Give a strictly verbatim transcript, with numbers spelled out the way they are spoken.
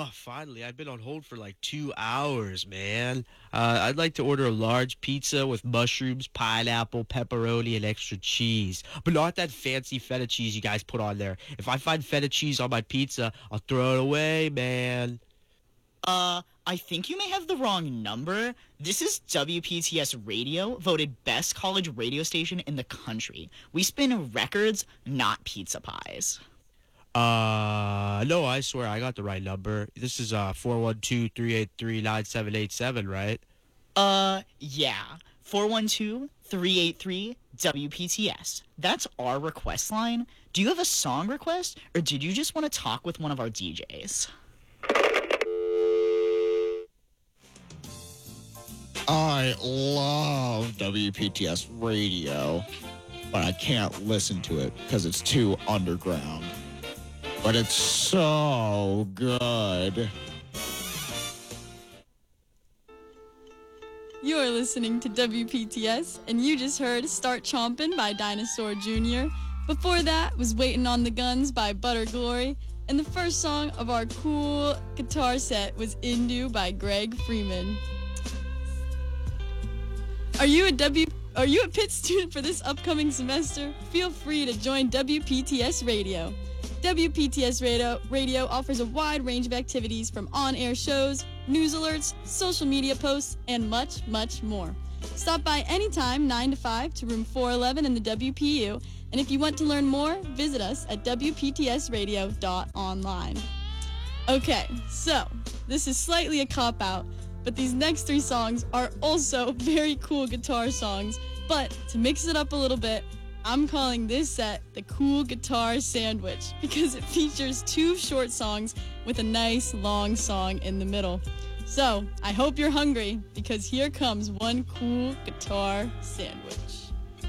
Oh, finally. I've been on hold for like two hours, man. Uh, I'd like to order a large pizza with mushrooms, pineapple, pepperoni, and extra cheese. But not that fancy feta cheese you guys put on there. If I find feta cheese on my pizza, I'll throw it away, man. Uh, I think you may have the wrong number. This is W P T S Radio, voted best college radio station in the country. We spin records, not pizza pies. Uh, no, I swear I got the right number. This is uh four one two, three eight three, nine seven eight seven, right? Uh, yeah. four one two, three eight three, W P T S. That's our request line. Do you have a song request, or did you just want to talk with one of our D Js? I love W P T S radio, but I can't listen to it because it's too underground. But it's so good. You're listening to W P T S, and you just heard Start Chompin' by Dinosaur Junior Before that was Waiting on the Guns by Butter Glory, and the first song of our cool guitar set was Indu by Greg Freeman. Are you a W Are you a Pitt student for this upcoming semester? Feel free to join W P T S Radio. W P T S Radio, Radio offers a wide range of activities from on-air shows, news alerts, social media posts, and much, much more. Stop by anytime, nine to five, to room four eleven in the W P U, and if you want to learn more, visit us at w p t s radio dot online. Okay, so, this is slightly a cop-out, but these next three songs are also very cool guitar songs, but to mix it up a little bit, I'm calling this set the Cool Guitar Sandwich because it features two short songs with a nice long song in the middle. So, I hope you're hungry because here comes one cool guitar sandwich.